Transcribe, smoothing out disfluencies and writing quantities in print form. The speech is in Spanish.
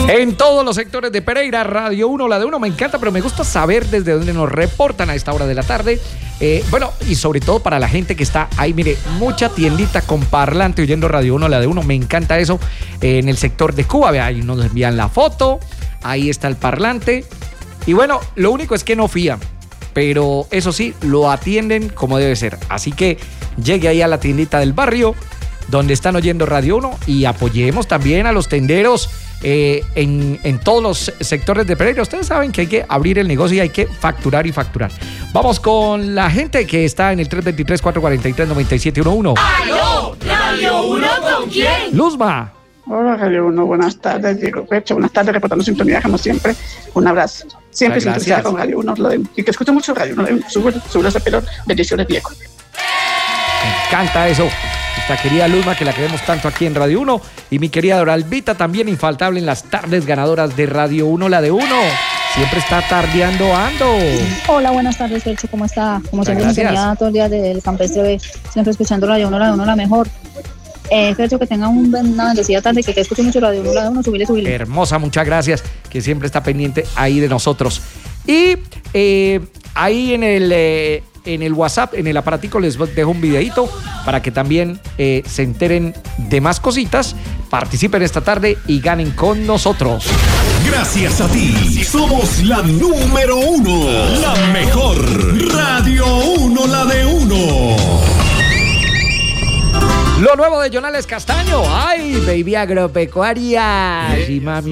En todos los sectores de Pereira, Radio 1, la de 1, me encanta, pero me gusta saber desde dónde nos reportan a esta hora de la tarde. Bueno, y sobre todo para la gente que está ahí, mire, mucha tiendita con parlante oyendo Radio 1, la de 1, me encanta eso. En el sector de Cuba, vea, ahí nos envían la foto, ahí está el parlante. Y bueno, lo único es que no fían, pero eso sí, lo atienden como debe ser. Así que llegue ahí a la tiendita del barrio, donde están oyendo Radio 1, y apoyemos también a los tenderos en todos los sectores de Pereira. Ustedes saben que hay que abrir el negocio y hay que facturar y facturar. Vamos con la gente que está en el 323-443-9711. ¡Aló! ¿Radio 1 con quién? Luzma. Hola, Radio 1, buenas tardes, Diego Pecho, buenas tardes, reportando sintonía, como siempre, un abrazo. Siempre sintonizada con Radio 1, y que escucho mucho Radio 1, sube ese pelo, bendiciones, Diego. Me encanta eso. Nuestra querida Luzma, que la queremos tanto aquí en Radio 1, y mi querida Doralvita, también infaltable en las tardes ganadoras de Radio 1, la de 1. Siempre está tardeando Ando. Hola, buenas tardes, Fercho, ¿cómo está? Como siempre, tenía todo el día del campestre, siempre escuchando Radio 1, la de 1, la mejor. Fercho, que tenga una bendecida tarde, que te escuche mucho Radio 1, la de 1, subile. Hermosa, muchas gracias, que siempre está pendiente ahí de nosotros. Y ahí en el WhatsApp, en el aparatico, les dejo un videito para que también se enteren de más cositas, participen esta tarde y ganen con nosotros. Gracias a ti, somos la número 1, la mejor Radio 1, la de 1. Lo nuevo de Jonales Castaño. ¡Ay, baby agropecuaria! Sí, mami.